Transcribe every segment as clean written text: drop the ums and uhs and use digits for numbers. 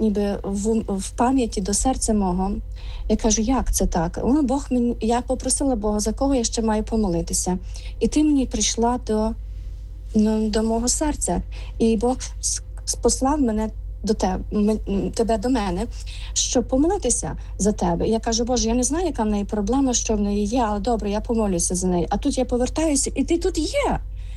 ніби в пам'яті до серця мого. Я кажу, як це так? Бог мені, я попросила Бога, за кого я ще маю помолитися. І ти мені прийшла до мого серця. І Бог послав мене до тебе до мене, щоб помолитися за тебе. І я кажу, Боже, я не знаю, яка в неї проблема, що в неї є, але добре, я помолюся за неї. А тут я повертаюся, і ти тут є.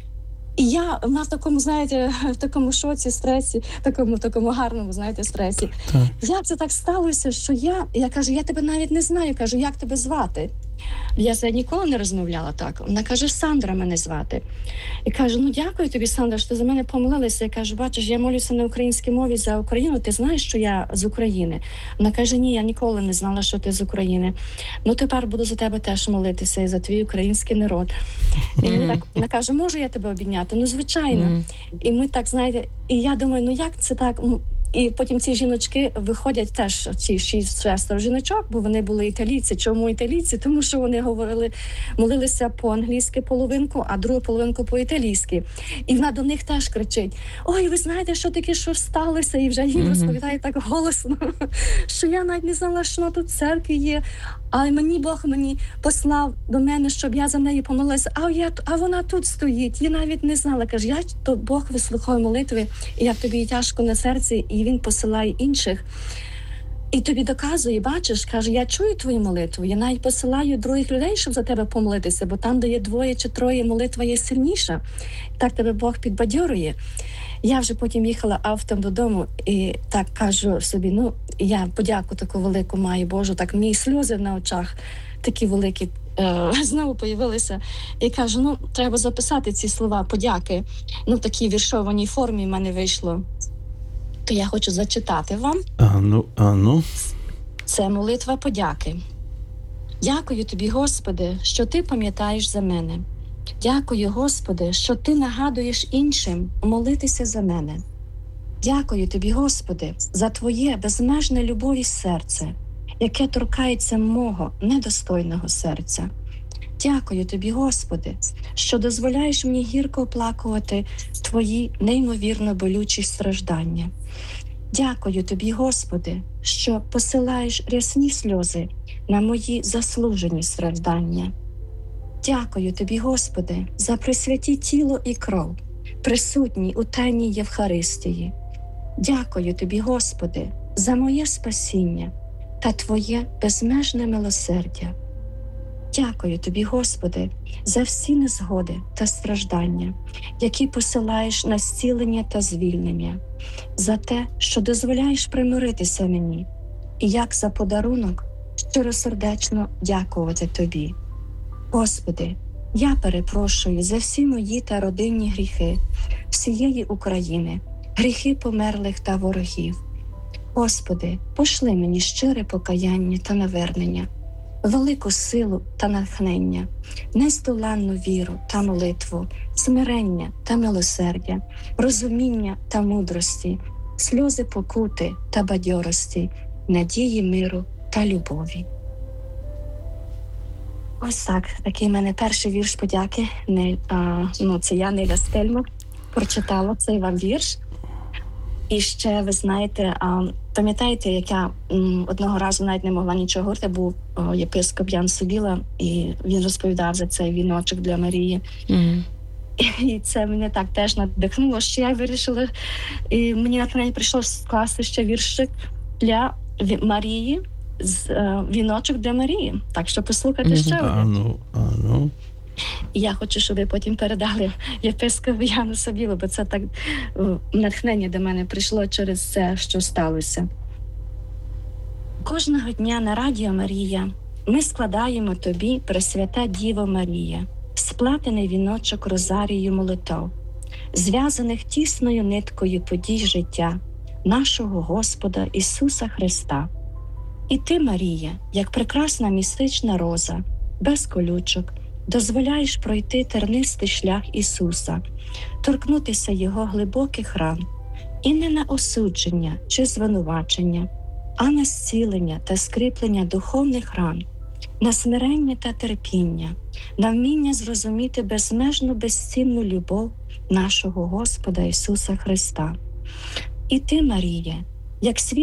І вона в такому, знаєте, в такому шоці, стресі, такому гарному, знаєте, стресі. Так. Як це так сталося, що я кажу, я тебе навіть не знаю, кажу, як тебе звати? Я з нею ніколи не розмовляла так. Вона каже, Сандра мене звати. І кажу, дякую тобі, Сандра, що ти за мене помолилася. Я кажу, бачиш, я молюся на українській мові за Україну, ти знаєш, що я з України? Вона каже, ні, я ніколи не знала, що ти з України. Тепер буду за тебе теж молитися і за твій український народ. І вона каже, можу я тебе обійняти? Звичайно. І ми так, знаєте, і я думаю, як це так? І потім ці жіночки виходять теж, ці 6-7 жіночок, бо вони були італійці. Чому італійці? Тому що вони молилися по-англійськи половинку, а другу половинку по-італійськи. І вона до них теж кричить, ой, ви знаєте, що таке, що сталося? І вже їм розповідає так голосно, що я навіть не знала, що вона тут в церкві є. Але Бог мені послав до мене, щоб я за нею помолилася. А вона тут стоїть. Я навіть не знала. Каже, то Бог вислухає молитви, і як тобі тяжко на серці, і Він посилає інших. І тобі доказує, бачиш, каже, я чую твою молитву, я навіть посилаю других людей, щоб за тебе помолитися, бо там, де є 2 чи 3, молитва є сильніша. Так тебе Бог підбадьорює. Я вже потім їхала автом додому і так кажу собі, я подяку таку велику маю Божу, так мої сльози на очах такі великі знову появилися. І кажу, треба записати ці слова подяки. В такій віршованій формі в мене вийшло. То я хочу зачитати вам. Ану. Це молитва подяки. Дякую тобі, Господи, що ти пам'ятаєш за мене. Дякую, Господи, що ти нагадуєш іншим молитися за мене. Дякую тобі, Господи, за твоє безмежне любові серце, яке торкається мого недостойного серця. Дякую тобі, Господи, що дозволяєш мені гірко оплакувати твої неймовірно болючі страждання. Дякую тобі, Господи, що посилаєш рясні сльози на мої заслужені страждання. Дякую тобі, Господи, за присвяті тіло і кров, присутні у тайній Євхаристії. Дякую тобі, Господи, за моє спасіння та твоє безмежне милосердя. Дякую тобі, Господи, за всі незгоди та страждання, які посилаєш на зцілення та звільнення, за те, що дозволяєш примиритися мені, і як за подарунок щиросердечно дякувати тобі. Господи, я перепрошую за всі мої та родинні гріхи всієї України, гріхи померлих та ворогів. Господи, пошли мені щире покаяння та навернення, велику силу та натхнення, нездоланну віру та молитву, смирення та милосердя, розуміння та мудрості, сльози покути та бадьорості, надії миру та любові. Ось так, такий в мене перший вірш подяки. Це я, Неля Стельмах, прочитала цей вам вірш. І ще, ви знаєте, пам'ятаєте, як я одного разу навіть не могла нічого говорити, був єпископ Ян Собіла, і він розповідав за цей віночок для Марії. І це мене так теж надихнуло, що я вирішила, і мені натхнення прийшло скласти ще віршик для Марії, віночок для Марії. Так що послухайте ще один. Ану. І я хочу, щоб ви потім передали єпископу Яну Собілу, бо це так натхнення до мене прийшло через це, що сталося. Кожного дня на Радіо Марія ми складаємо тобі, Пресвята Діво Марія, сплетений віночок розарію молитов, зв'язаних тісною ниткою подій життя нашого Господа Ісуса Христа. І ти, Марія, як прекрасна містична роза, без колючок, дозволяєш пройти тернистий шлях Ісуса, торкнутися Його глибоких ран, і не на осудження чи звинувачення, а на зцілення та скріплення духовних ран, на смирення та терпіння, на вміння зрозуміти безмежну безцінну любов нашого Господа Ісуса Христа. І ти, Марія, як світ